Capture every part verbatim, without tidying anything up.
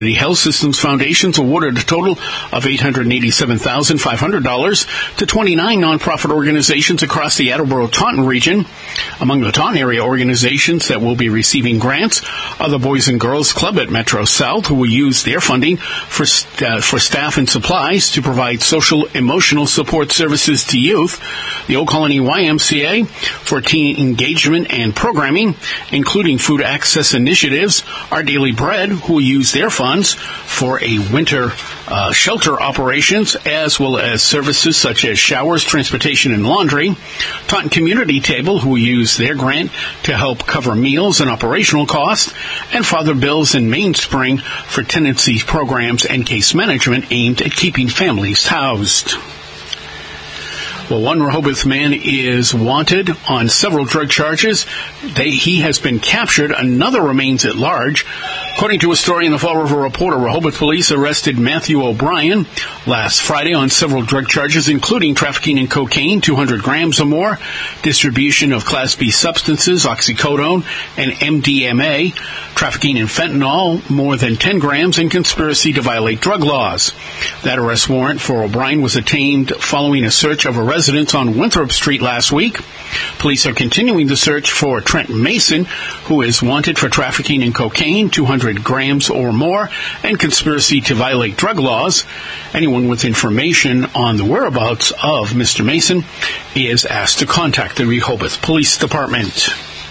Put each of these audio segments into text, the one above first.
The Health Systems Foundations awarded a total of eight hundred eighty-seven thousand five hundred dollars to twenty-nine nonprofit organizations across the Attleboro-Taunton region. Among the Taunton area organizations that will be receiving grants are the Boys and Girls Club at Metro South, who will use their funding for uh, for staff and supplies to provide social emotional support services to youth. The Old Colony Y M C A for teen engagement and programming, including food access initiatives. Our Daily Bread, who will use their funds for a winter uh, shelter operations, as well as services such as showers, transportation, and laundry. Taunton Community Table, who will use their grant to help cover meals and operational costs. And Father Bill's in Mainspring for tenancy programs and case management aimed at keeping families housed. Well, one Rehoboth man is wanted on several drug charges. They, he has been captured. Another remains at large. According to a story in the Fall River Reporter, Rehoboth police arrested Matthew O'Brien last Friday on several drug charges, including trafficking in cocaine, two hundred grams or more, distribution of Class B substances, oxycodone, and M D M A, trafficking in fentanyl, more than ten grams, and conspiracy to violate drug laws. That arrest warrant for O'Brien was obtained following a search of a residence on Winthrop Street last week. Police are continuing the search for Trent Mason, who is wanted for trafficking in cocaine, two hundred grams or more, and conspiracy to violate drug laws. Anyone with information on the whereabouts of Mister Mason is asked to contact the Rehoboth Police Department.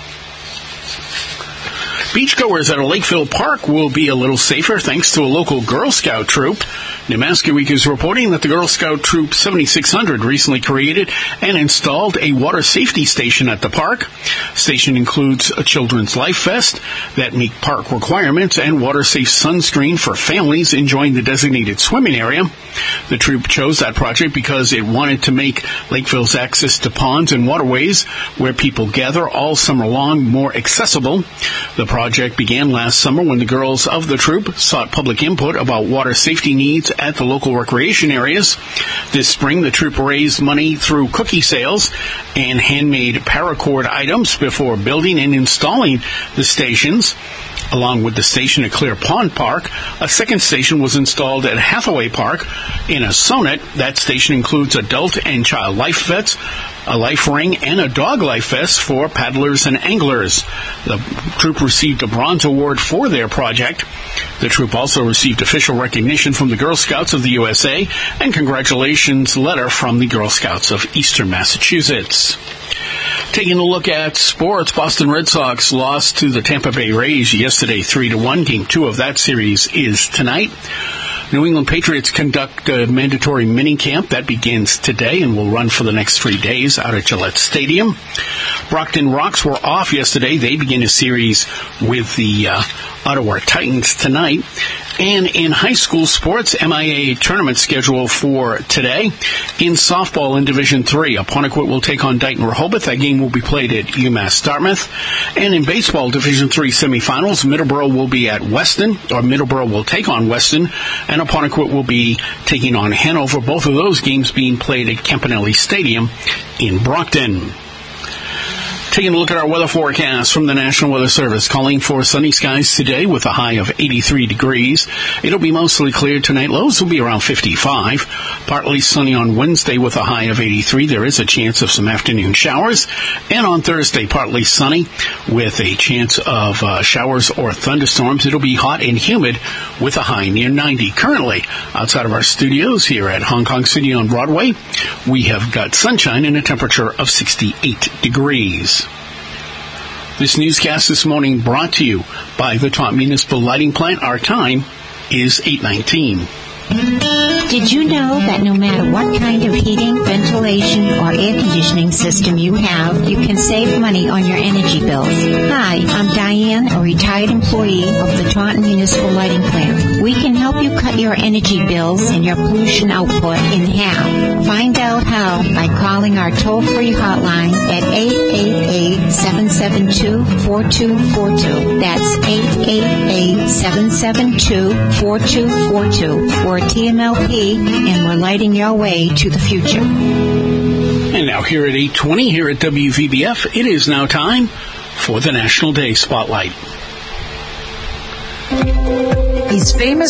Beachgoers at a Lakeville Park will be a little safer thanks to a local Girl Scout troop. Nemaska Week is reporting that the Girl Scout Troop seventy-six hundred recently created and installed a water safety station at the park. The station includes a children's life vest that meet park requirements and water-safe sunscreen for families enjoying the designated swimming area. The troop chose that project because it wanted to make Lakeville's access to ponds and waterways where people gather all summer long more accessible. The project began last summer when the girls of the troop sought public input about water safety needs at the local recreation areas. This spring, the troop raised money through cookie sales and handmade paracord items before building and installing the stations. Along with the station at Clear Pond Park, a second station was installed at Hathaway Park in a Sonnet. That station includes adult and child life vests, a life ring, and a dog life vest for paddlers and anglers. The troop received a bronze award for their project. The troop also received official recognition from the Girl Scouts of the U S A and congratulations letter from the Girl Scouts of Eastern Massachusetts. Taking a look at sports, Boston Red Sox lost to the Tampa Bay Rays yesterday three to one. Game two of that series is tonight. New England Patriots conduct a mandatory minicamp that begins today and will run for the next three days out at Gillette Stadium. Brockton Rox were off yesterday. They begin a series with the uh, Ottawa Titans tonight. And in high school sports, M I A tournament schedule for today. In softball in Division three, Apponequet will take on Dighton Rehoboth. That game will be played at UMass Dartmouth. And in baseball Division three semifinals, Middleborough will be at Weston, or Middleborough will take on Weston, and Apponequet will be taking on Hanover. Both of those games being played at Campanelli Stadium in Brockton. Taking a look at our weather forecast from the National Weather Service, calling for sunny skies today with a high of eighty-three degrees. It'll be mostly clear tonight. Lows will be around fifty-five. Partly sunny on Wednesday with a high of eighty-three. There is a chance of some afternoon showers. And on Thursday, partly sunny with a chance of uh, showers or thunderstorms. It'll be hot and humid with a high near ninety. Currently, outside of our studios here at Hong Kong City on Broadway, we have got sunshine and a temperature of sixty-eight degrees. This newscast this morning brought to you by the Taunton Municipal Lighting Plant. Our time is eight nineteen. Did you know that no matter what kind of heating, ventilation, or air conditioning system you have, you can save money on your energy bills? Hi, I'm Diane, a retired employee of the Taunton Municipal Lighting Plant. We can help you cut your energy bills and your pollution output in half. Find out how by calling our toll-free hotline at eight eight eight, seven seven two, four two four two. That's eight eight eight, seven seven two, four two four two. We're T M L P, and we're lighting your way to the future. And now here at eight twenty, here at W V B F, it is now time for the National Day Spotlight. City's famous